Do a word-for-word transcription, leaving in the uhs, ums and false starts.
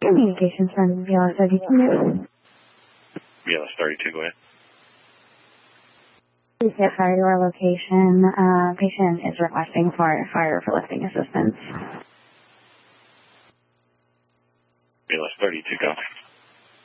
Communications from B L S thirty-two. B L S thirty-two, go ahead. Please verify your location. Uh, patient is requesting for fire for lifting assistance. B L S thirty-two, go.